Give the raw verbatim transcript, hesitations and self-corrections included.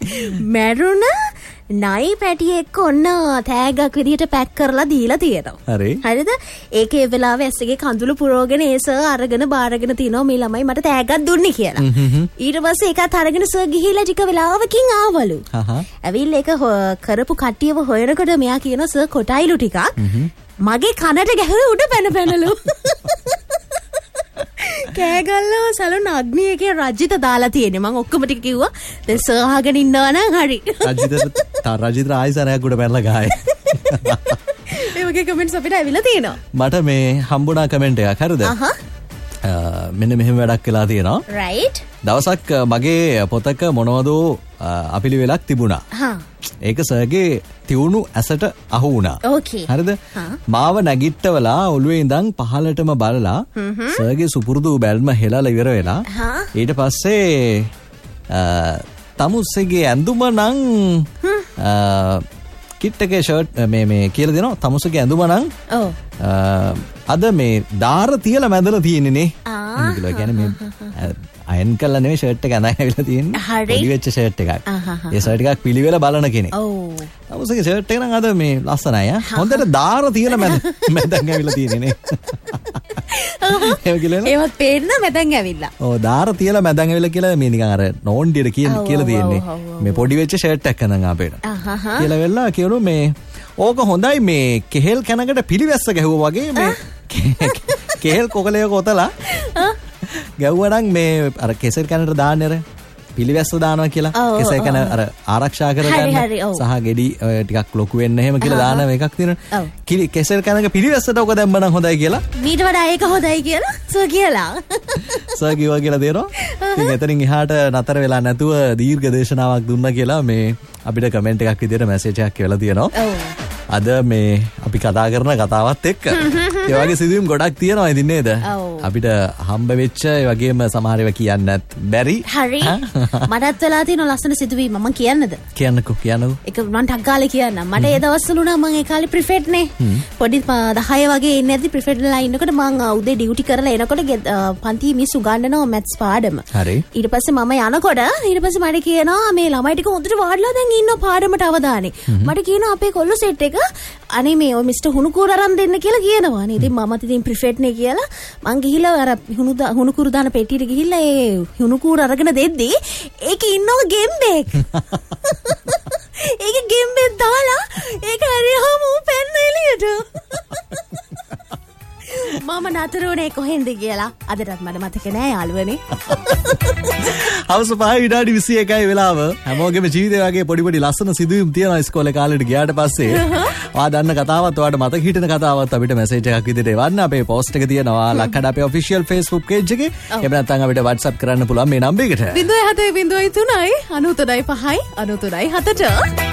මැරුණ නයි පැටියෙක් ඔන්න තෑග්ගක් විදිහට පැක් කරලා දීලා තියෙනවා. හරි. හරිද? ඒකේ වෙලාවේ ඇස් එකේ කඳුළු පුරවගෙන ඒ සර් අරගෙන බාරගෙන තිනවා මේ ළමයි මට තෑග්ගක් දුන්නේ කියලා. ඊට පස්සේ ඒකත් අරගෙන සර් ගිහිල්ලා ටික වෙලාවකින් ආවලු. ඇවිල්ලා ඒක කරපු කට්ටියව හොයනකොට මෙයා කියනවා සර් කොටයිලු ටිකක් මගේ කනට ගැහුවේ උඩ පැන පැනලු. කෑගල්ලා සලුන් අග්නිය එකේ රජිත දාලා තියෙන්නේ. මම ඔක්කොම ටික කිව්වා. දැන් සර් අහගෙන ඉන්නවා නම් හරි. රජිත තා රජිත ආයිසරයක් උඩ පැනලා ගහයි. ඒ වගේ කමෙන්ට්ස් අපිට ඇවිල්ලා තියෙනවා. මට මේ හම්බුණා කමෙන්ට් එකක් හරිද? අහහ. මෙන්න මෙහෙම වැඩක් වෙලා තියෙනවා. රයිට්. දවසක් මගේ පොතක මොනවද අපිලිවෙලක් තිබුණා. හා. ඒක සර්ගේ තියුණු ඇසට අහු වුණා. ඕකේ. හරිද? මාව නැගිට්ටවලා ඔළුවේ ඉඳන් පහළටම බලලා සර්ගේ සුපුරුදු බැල්ම හෙලලා ඉවර වෙලා ඊට පස්සේ තමුස්සේගේ ඇඳුම නම් කිට් එකේ ෂර්ට් මේ මේ කියලා දෙනවා. තමුස්සේගේ ඇඳුම නම් ඔව් අද මේ දාර තියලා මැදලා තියෙන්නේ නේ. ආ. ඒ කියන්නේ මේ අයන් කළා නෙවෙයි ෂර්ට් එක ඇඳන් ඇවිල්ලා තියෙන්නේ. පොඩි වෙච්ච ෂර්ට් එකක්. ඒ ෂර්ට් එකක් පිළිවෙල බලන කෙනෙක්. ඔව්. තමුසේගේ ෂර්ට් එක නම් අද මේ ලස්සනයි ආ. හොඳට දාර තියලා මැද මැදන් ඇවිල්ලා තියෙන්නේ නේ. ඒක කියලා ඒවත් පේන්න මැදන් ඇවිල්ලා. ඔව් දාර තියලා මැදන් ඇවිල්ලා කියලා මේ නිකන් අර නෝන්ඩියට කියලා කියලා තියෙන්නේ. මේ පොඩි වෙච්ච ෂර්ට් එකක් අඳන් ආපේට. කියලා වෙලා කියනු මේ ඕක හොඳයි මේ කෙහෙල් කනකට පිළිවැස්ස ගැහුවා වගේ මේ කෙහෙල් කොකලයක ඔතලා ගැව්වනම් මේ අර කෙසෙල් කනට දාන්නේ අර පිළිවැස්ස දානවා කියලා කෙසෙල් කන අර ආරක්ෂා කරගන්න සහ ගෙඩි ටිකක් ලොකු වෙන්න එහෙම කියලා දාන එකක් තියෙනවා. කිලි කෙසෙල් කනක පිළිවැස්සට ඔක දැම්මනම් හොඳයි කියලා. මීට වඩා ඒක හොඳයි කියලා සර් කියලා. සර් කිව්වා කියලා දෙනවා. ඉතින් එතනින් එහාට නතර වෙලා නැතුව දීර්ඝ දේශනාවක් දුන්නා කියලා මේ අපිට කමෙන්ට් එකක් විදියට මැසේජ් එකක් කියලා තියෙනවා. අද මේ අපි කතා කරන කතාවත් එක්ක ඒ වගේ සිදුවීම් ගොඩක් තියෙනවා ඉතින් නේද? අපිට හම්බ වෙච්ච ඒ වගේම සමහර ඒවා කියන්නත් බැරි. හරි. මටත් වෙලා තියෙන ලස්සන සිදුවීම් මම කියන්නද? කියන්නකෝ කියන්නකෝ. ඒක මම ටක් ගාලේ කියන්නම්. මට ඒ දවස්වල උනා මම ඒ කාලේ ප්‍රිෆෙට් නේ. පොඩි දහය වගේ ඉන්නේ නැති ප්‍රිෆෙට්ලා ඉන්නකොට මම උදේ ඩියුටි කරලා එනකොට පන්ති මිස් උගන්වනවා මැත්ස් පාඩම. හරි. ඊට පස්සේ මම යනකොට ඊට පස්සේ මට කියනවා මේ ළමයි ටික හොඳට වාඩිලා දැන් ඉන්නවා පාඩමට අවධානය. මට කියනවා අපේ කොල්ල සෙට් එක අනේ මේ ඔය මිස්ටර් හුණුකූර අරන් දෙන්න කියලා කියනවා නේ. ඉතින් මමත් ඉතින් ප්‍රිෆෙට් නේ කියලා මං ගිහිල්ලා අර හුණු හුණුකූර දාන පෙට්ටියට ගිහිල්ලා ඒ හුණුකූර අරගෙන දෙද්දි ඒකේ ඉන්නව ගෙම්බෙක්. ඒක ගෙම්බෙක් දාලා ඒක හරියම ඌ පැන්න එළියට. මම නතර වුණේ කොහෙන්ද කියලා අදටත් මට මතක නෑ යාළුවනේ. හවස පහ විනාඩි විසි එකයි වෙලාව. හැමෝගෙම ජීවිතේ වගේ පොඩි පොඩි ලස්සන සිදුවීම් තියෙනවා ඉස්කෝලේ කාලේට ගියාට පස්සේ. ඔයා දන්න කතාවත් ඔයාට මතක හිටින කතාවත් අපිට මැසේජ් එකක් විදිහට එවන්න. අපේ පෝස්ට් එක තියෙනවා ලක්කඩ අපේ ඔෆිෂියල් Facebook page එකේ. එහෙම නැත්නම් අපිට WhatsApp කරන්න පුළුවන් මේ නම්බර් එකට. zero seven zero zero three nine nine තුනයි අනූ තුනයි පහයි අනූ තුනයි හතට.